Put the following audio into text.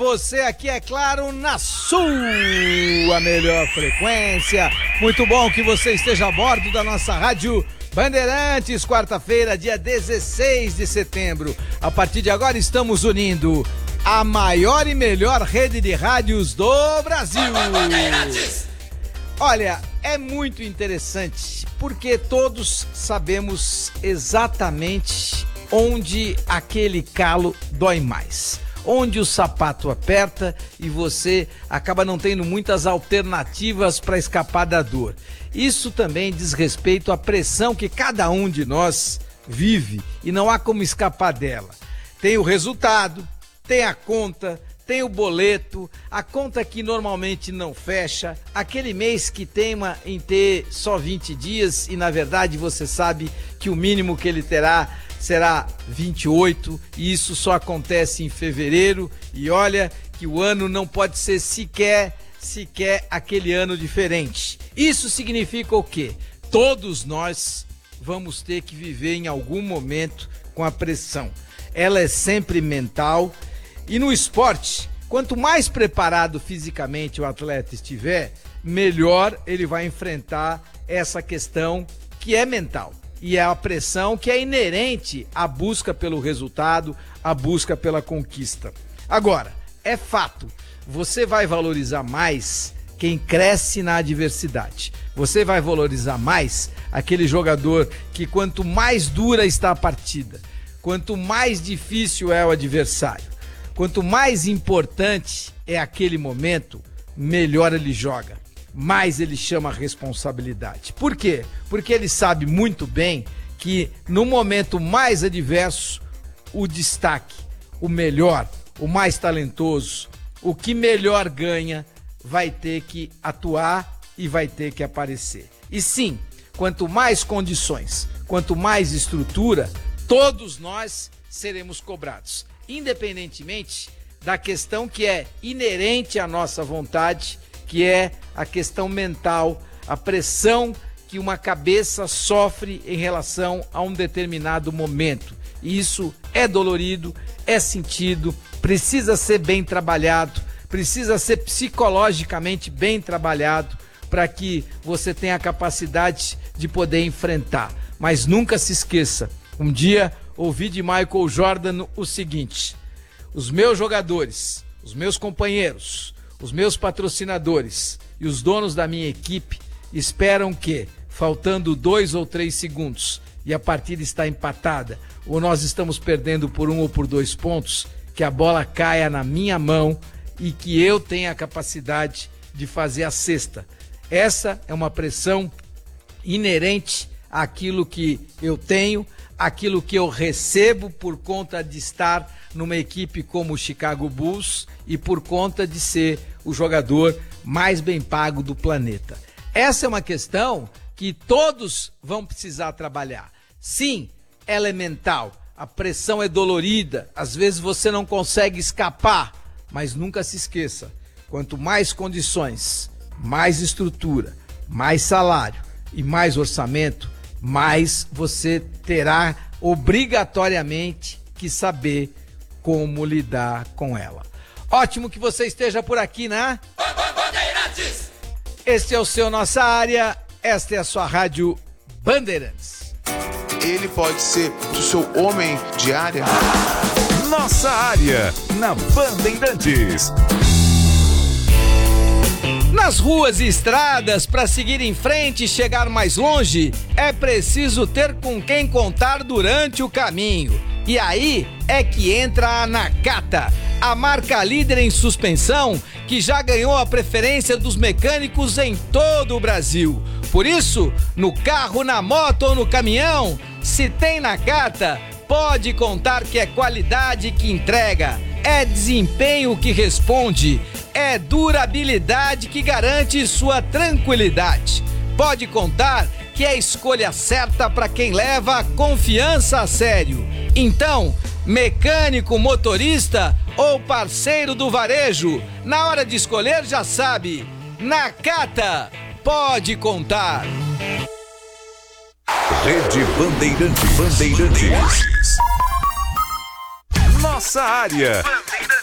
Você aqui, é claro, na sua melhor frequência. Muito bom que você esteja a bordo da nossa rádio Bandeirantes, quarta-feira, dia 16 de setembro. A partir de agora estamos unindo a maior e melhor rede de rádios do Brasil. Olha, é muito interessante porque todos sabemos exatamente onde aquele calo dói mais. Onde o sapato aperta e você acaba não tendo muitas alternativas para escapar da dor. Isso também diz respeito à pressão que cada um de nós vive e não há como escapar dela. Tem o resultado, tem a conta, tem o boleto, a conta que normalmente não fecha, aquele mês que teima em ter só 20 dias e na verdade você sabe que o mínimo que ele terá será 28 e isso só acontece em fevereiro e olha que o ano não pode ser sequer aquele ano diferente. Isso significa o quê? Todos nós vamos ter que viver em algum momento com a pressão. Ela é sempre mental e no esporte, quanto mais preparado fisicamente o atleta estiver, melhor ele vai enfrentar essa questão que é mental. E é a pressão que é inerente à busca pelo resultado, à busca pela conquista. Agora, é fato, você vai valorizar mais quem cresce na adversidade. Você vai valorizar mais aquele jogador que quanto mais dura está a partida, quanto mais difícil é o adversário, quanto mais importante é aquele momento, melhor ele joga. Mais ele chama a responsabilidade. Por quê? Porque ele sabe muito bem que no momento mais adverso, o destaque, o melhor, o mais talentoso, o que melhor ganha, vai ter que atuar e vai ter que aparecer. E sim, quanto mais condições, quanto mais estrutura, todos nós seremos cobrados, independentemente da questão que é inerente à nossa vontade, que é a questão mental, a pressão que uma cabeça sofre em relação a um determinado momento. E isso é dolorido, é sentido, precisa ser bem trabalhado, precisa ser psicologicamente bem trabalhado para que você tenha a capacidade de poder enfrentar. Mas nunca se esqueça, um dia ouvi de Michael Jordan o seguinte: os meus jogadores, os meus companheiros, os meus patrocinadores e os donos da minha equipe esperam que, faltando 2 ou 3 segundos e a partida está empatada, ou nós estamos perdendo por 1 ou por 2 pontos, que a bola caia na minha mão e que eu tenha a capacidade de fazer a cesta. Essa é uma pressão inerente àquilo que eu tenho, aquilo que eu recebo por conta de estar numa equipe como o Chicago Bulls e por conta de ser o jogador mais bem pago do planeta. Essa é uma questão que todos vão precisar trabalhar. Sim, ela é mental, a pressão é dolorida, às vezes você não consegue escapar, mas nunca se esqueça, quanto mais condições, mais estrutura, mais salário e mais orçamento, mais você terá obrigatoriamente que saber como lidar com ela. Ótimo que você esteja por aqui, né? Este é o seu Nossa Área, esta é a sua rádio Bandeirantes. Ele pode ser o seu homem de área. Nossa Área, na Bandeirantes. Nas ruas e estradas, para seguir em frente e chegar mais longe, é preciso ter com quem contar durante o caminho. E aí é que entra a Nakata, a marca líder em suspensão que já ganhou a preferência dos mecânicos em todo o Brasil. Por isso, no carro, na moto ou no caminhão, se tem Nakata, pode contar que é qualidade que entrega, é desempenho que responde, é durabilidade que garante sua tranquilidade. Pode contar que é a escolha certa para quem leva a confiança a sério. Então, mecânico, motorista ou parceiro do varejo, na hora de escolher já sabe, Nakata pode contar. Rede Bandeirantes. Nossa Área.